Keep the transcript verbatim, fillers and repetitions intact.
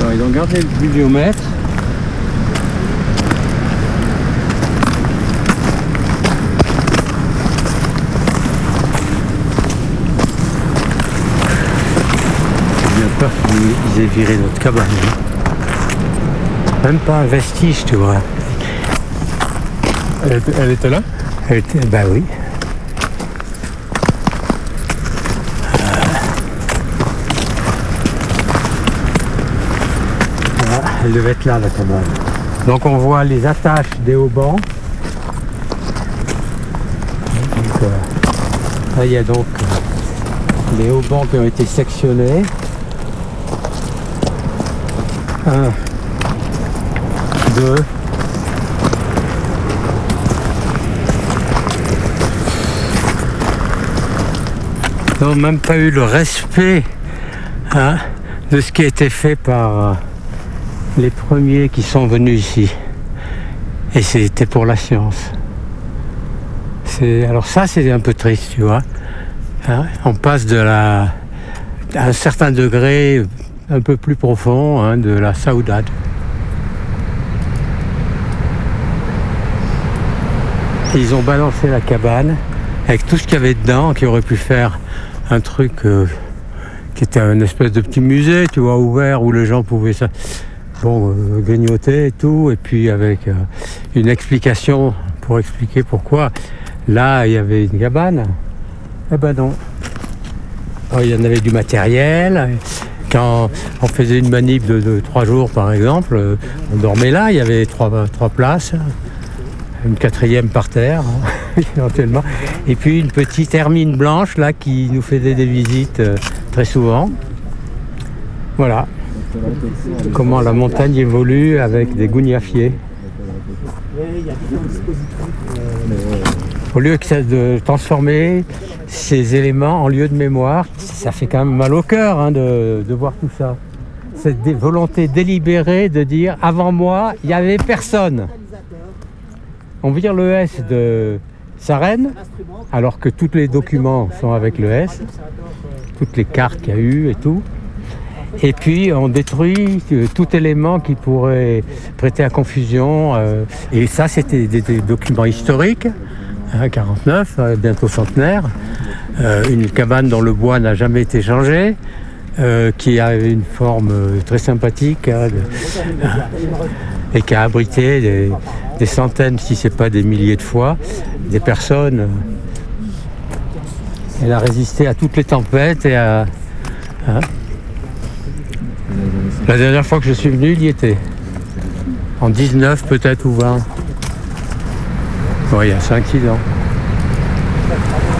Alors ils ont gardé le bibliomètre. J'ai bien peur qu'ils aient viré notre cabane. Même pas un vestige, tu vois. Elle était, elle était là? Elle était, bah oui. Voilà, elle devait être là, la cabane. Donc on voit les attaches des haubans. Donc, euh, là, il y a donc euh, les haubans qui ont été sectionnés. Un, deux. Ils n'ont même pas eu le respect hein, de ce qui a été fait par euh, les premiers qui sont venus ici. Et c'était pour la science. C'est, alors ça, c'est un peu triste, tu vois. Hein, on passe de la, à un certain degré un peu plus profond hein, de la saudade. Ils ont balancé la cabane avec tout ce qu'il y avait dedans, qui aurait pu faire un truc euh, qui était une espèce de petit musée, tu vois, ouvert, où les gens pouvaient ça, bon, euh, grignoter et tout, et puis avec euh, une explication pour expliquer pourquoi. Là, il y avait une cabane. Eh ben non. Alors, il y en avait du matériel. Quand on faisait une manip de, de trois jours, par exemple, euh, on dormait là, il y avait trois, trois places. Une quatrième par terre, éventuellement. Et puis une petite hermine blanche là qui nous faisait des visites euh, très souvent. Voilà. Comment la montagne évolue avec des gougnafiers. Au lieu de transformer ces éléments en lieu de mémoire, ça fait quand même mal au cœur hein, de, de voir tout ça. Cette dé- volonté délibérée de dire avant moi, il n'y avait personne. On vire le S de Sarenne, alors que tous les documents sont avec le S, toutes les cartes qu'il y a eu et tout. Et puis on détruit tout élément qui pourrait prêter à confusion. Euh, et ça, c'était des, des documents historiques, hein, quarante-neuf, euh, bientôt centenaire. Euh, une cabane dont le bois n'a jamais été changé. Euh, qui avait une forme euh, très sympathique hein, de, euh, et qui a abrité des, des centaines, si ce n'est pas des milliers de fois, des personnes. Euh, elle a résisté à toutes les tempêtes et à... Hein. La dernière fois que je suis venu, il y était. En dix-neuf peut-être ou vingt. Bon, il y a cinq six ans.